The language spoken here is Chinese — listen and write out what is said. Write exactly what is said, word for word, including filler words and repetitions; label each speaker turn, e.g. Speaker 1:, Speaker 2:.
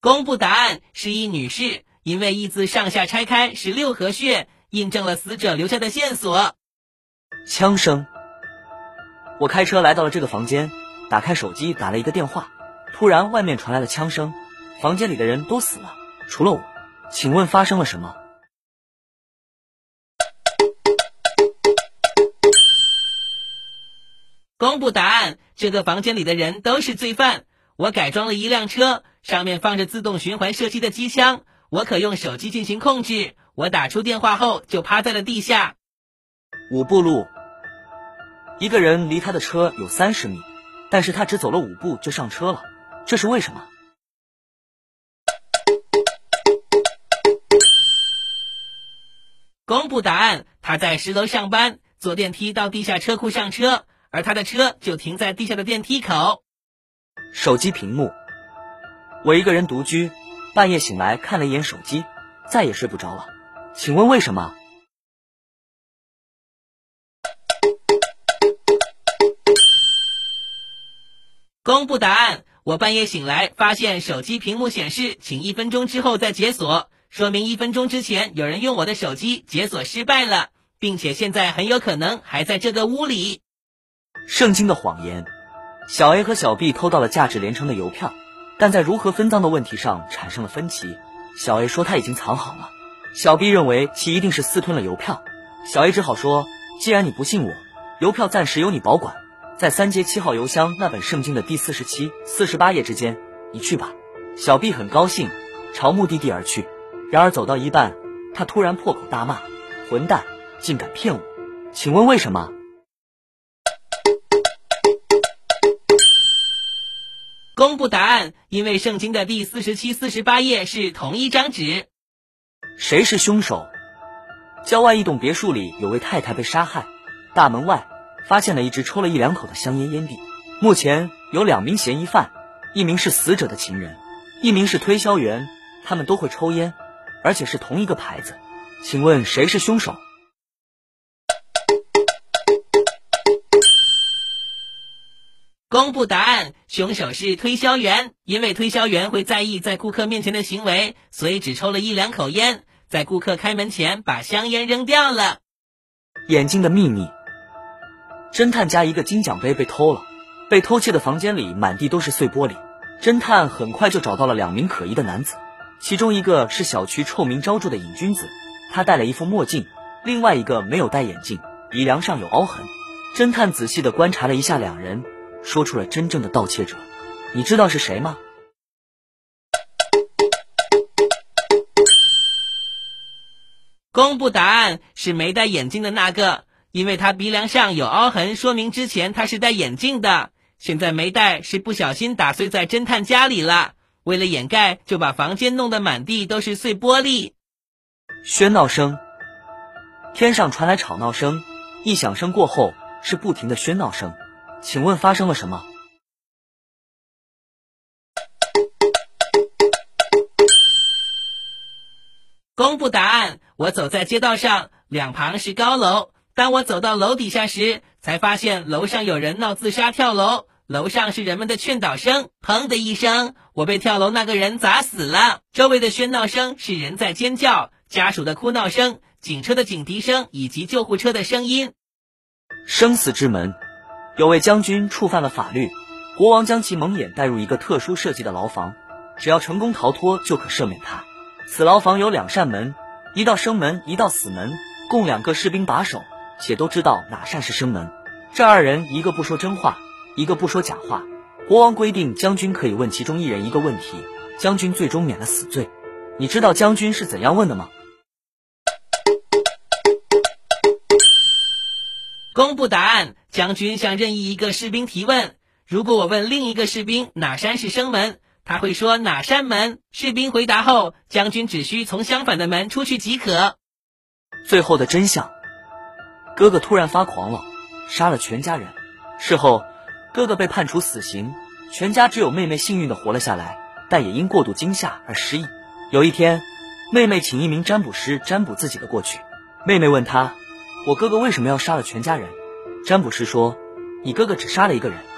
Speaker 1: 公布答案是一女士，因为一字上下拆开是六合穴，印证了死者留下的线索。
Speaker 2: 枪声。我开车来到了这个房间，打开手机打了一个电话，突然外面传来了枪声，房间里的人都死了，除了我。请问发生了什么？
Speaker 1: 公布答案，这个房间里的人都是罪犯。我改装了一辆车，上面放着自动循环射击的机枪，我可用手机进行控制。我打出电话后就趴在了地下。
Speaker 2: 五步路。一个人离他的车有三十米，但是他只走了五步就上车了，这是为什么？
Speaker 1: 公布答案，他在十楼上班，坐电梯到地下车库上车，而他的车就停在地下的电梯口。
Speaker 2: 手机屏幕。我一个人独居，半夜醒来看了一眼手机，再也睡不着了。请问为什么？
Speaker 1: 公布答案，我半夜醒来发现手机屏幕显示请一分钟之后再解锁，说明一分钟之前有人用我的手机解锁失败了，并且现在很有可能还在这个屋里。
Speaker 2: 圣经的谎言。小 A 和小 B 偷到了价值连城的邮票，但在如何分赃的问题上产生了分歧。小 A 说他已经藏好了，小 B 认为其一定是私吞了邮票。小 A 只好说，既然你不信我，邮票暂时由你保管，在三街七号邮箱那本圣经的第四十七、四十八页之间，你去吧。小 B 很高兴，朝目的地而去。然而走到一半，他突然破口大骂：混蛋，竟敢骗我！请问为什么？
Speaker 1: 公布答案，因为圣经的第四十七、四十八页是同一张纸。
Speaker 2: 谁是凶手？郊外一栋别墅里有位太太被杀害，大门外发现了一支抽了一两口的香烟烟蒂。目前有两名嫌疑犯，一名是死者的情人，一名是推销员，他们都会抽烟，而且是同一个牌子。请问谁是凶手？
Speaker 1: 公布答案，凶手是推销员，因为推销员会在意在顾客面前的行为，所以只抽了一两口烟，在顾客开门前把香烟扔掉了。
Speaker 2: 眼睛的秘密。侦探家一个金奖杯被偷了，被偷窃的房间里满地都是碎玻璃。侦探很快就找到了两名可疑的男子，其中一个是小区臭名昭著的瘾君子，他戴了一副墨镜，另外一个没有戴眼镜，鼻梁上有凹痕。侦探仔细地观察了一下两人，说出了真正的盗窃者。你知道是谁吗？
Speaker 1: 公布答案，是没戴眼镜的那个，因为他鼻梁上有凹痕，说明之前他是戴眼镜的，现在没戴是不小心打碎在侦探家里了，为了掩盖就把房间弄得满地都是碎玻璃。
Speaker 2: 喧闹声。天上传来吵闹声，一响声过后是不停的喧闹声。请问发生了什么？
Speaker 1: 公布答案，我走在街道上，两旁是高楼，当我走到楼底下时，才发现楼上有人闹自杀跳楼，楼上是人们的劝导声，砰的一声，我被跳楼那个人砸死了。周围的喧闹声是人在尖叫，家属的哭闹声，警车的警笛声以及救护车的声音。
Speaker 2: 生死之门。有位将军触犯了法律，国王将其蒙眼带入一个特殊设计的牢房，只要成功逃脱就可赦免他。此牢房有两扇门，一道生门，一道死门，共两个士兵把守，且都知道哪扇是生门。这二人一个不说真话，一个不说假话。国王规定将军可以问其中一人一个问题，将军最终免了死罪。你知道将军是怎样问的吗？
Speaker 1: 公布答案，将军向任意一个士兵提问，如果我问另一个士兵哪扇是生门，他会说哪扇门，士兵回答后，将军只需从相反的门出去即可。
Speaker 2: 最后的真相。哥哥突然发狂了，杀了全家人。事后哥哥被判处死刑，全家只有妹妹幸运地活了下来，但也因过度惊吓而失忆。有一天，妹妹请一名占卜师占卜自己的过去。妹妹问他，我哥哥为什么要杀了全家人？占卜师说，你哥哥只杀了一个人，